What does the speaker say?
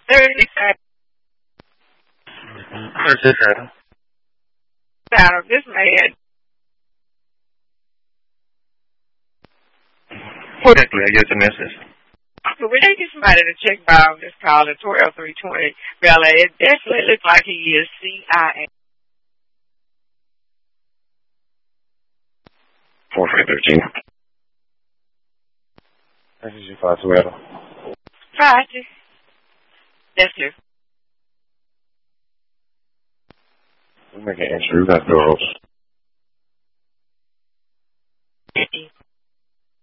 35. Out of this man. What exactly? I get the message. So we didn't get somebody to check by on this call at 12320. Bella, it definitely looks like he is CIA. 4313. This is your father, Suero. Friday. That's you. We make an entry. We got girls.